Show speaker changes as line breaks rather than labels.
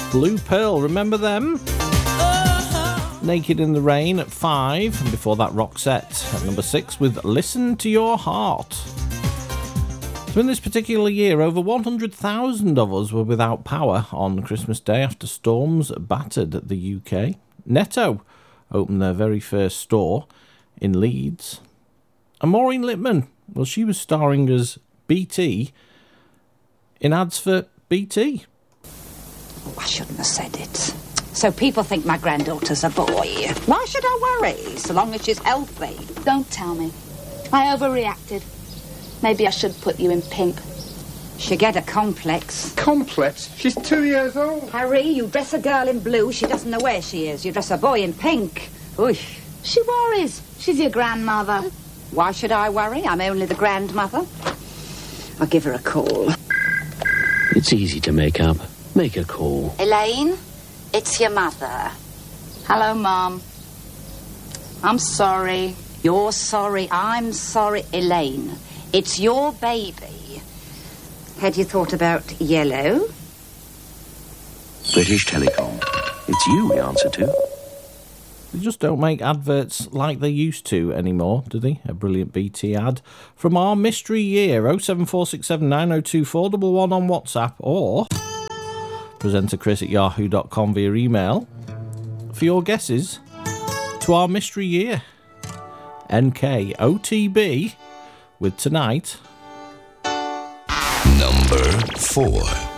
Blue Pearl, remember them? Naked in the Rain at 5, and before that Roxette at number 6 with Listen to Your Heart. So in this particular year, over 100,000 of us were without power on Christmas Day after storms battered the UK. Netto opened their very first store in Leeds. And Maureen Lipman, well, she was starring as BT in ads for BT.
Oh, I shouldn't have said it. So people think my granddaughter's a boy. Why should I worry, so long as she's healthy?
Don't tell me. I overreacted. Maybe I should put you in pink.
She'll get a complex.
Complex? She's 2 years old.
Harry, you dress a girl in blue, she doesn't know where she is. You dress a boy in pink. Oosh.
She worries. She's your grandmother.
Why should I worry? I'm only the grandmother. I'll give her a call.
It's easy to make up. Make a call.
Elaine, it's your mother.
Hello, Mom. I'm sorry.
You're sorry, I'm sorry. Elaine, it's your baby. Had you thought about yellow?
British Telecom. It's you we answer to.
They just don't make adverts like they used to anymore, do they? A brilliant BT ad from our mystery year, 07467902411 on WhatsApp, or presenterchris@yahoo.com via email for your guesses to our mystery year. NKOTB with Tonight.
Number 4.